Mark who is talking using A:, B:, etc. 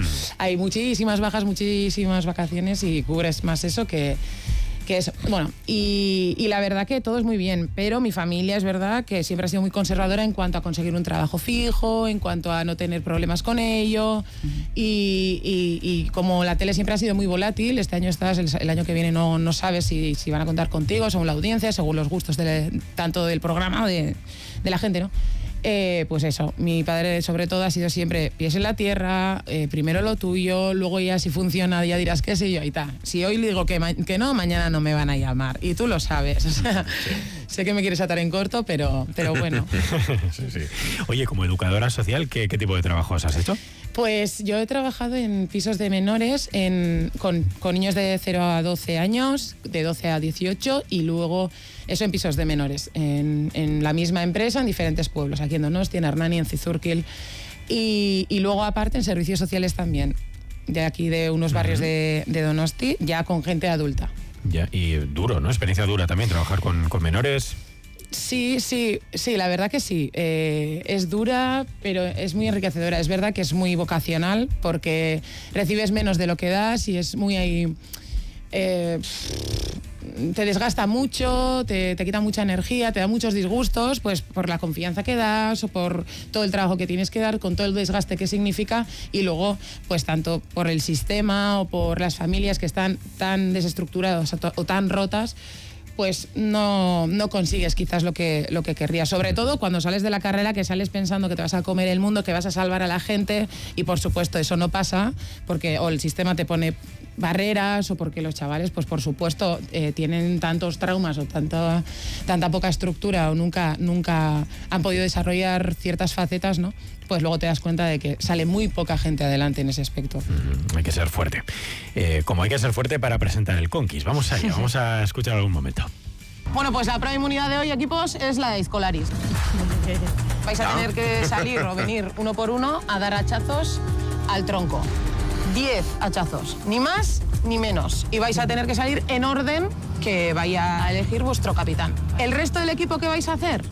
A: hay muchísimas bajas, muchísimas vacaciones y cubres más eso que es, bueno, y la verdad que todo es muy bien, pero mi familia es verdad que siempre ha sido muy conservadora en cuanto a conseguir un trabajo fijo, en cuanto a no tener problemas con ello, y como la tele siempre ha sido muy volátil, este año estás, el año que viene no sabes si van a contar contigo, según la audiencia, según los gustos tanto del programa, de la gente, ¿no? Pues eso, mi padre sobre todo ha sido siempre pies en la tierra, primero lo tuyo, luego ya si funciona ya dirás que sí, yo ahí está. Si hoy le digo que no, mañana no me van a llamar y tú lo sabes. O sea, sé que me quieres atar en corto, pero bueno.
B: Sí. Oye, como educadora social, ¿qué tipo de trabajos has hecho?
A: Pues yo he trabajado en pisos de menores con niños de 0 a 12 años, de 12 a 18 y luego eso en pisos de menores, en la misma empresa, en diferentes pueblos, aquí en Donosti, en Hernani, en Zizurkil y luego aparte en servicios sociales también, de aquí de unos barrios de Donosti, ya con gente adulta.
B: Ya, y duro, ¿no? Experiencia dura también, trabajar con menores.
A: Sí, la verdad que sí. Es dura, pero es muy enriquecedora. Es verdad que es muy vocacional porque recibes menos de lo que das y es muy... te desgasta mucho, te quita mucha energía, te da muchos disgustos, pues por la confianza que das o por todo el trabajo que tienes que dar, con todo el desgaste que significa y luego, pues tanto por el sistema o por las familias que están tan desestructuradas o tan rotas, pues no consigues quizás lo que querrías. Sobre todo cuando sales de la carrera, que sales pensando que te vas a comer el mundo, que vas a salvar a la gente y por supuesto eso no pasa porque o el sistema te pone barreras o porque los chavales, pues por supuesto, tienen tantos traumas o tanta poca estructura o nunca han podido desarrollar ciertas facetas, ¿no? Pues luego te das cuenta de que sale muy poca gente adelante en ese aspecto.
B: Hay que ser fuerte. Como hay que ser fuerte para presentar el Conquis. Vamos allá, vamos a escuchar algún momento.
A: Bueno, pues la prueba de inmunidad de hoy, equipos, es la de Iscolaris. Vais a tener que salir o venir uno por uno a dar hachazos al tronco. 10 hachazos, ni más ni menos. Y vais a tener que salir en orden que vaya a elegir vuestro capitán. ¿El resto del equipo qué vais a hacer?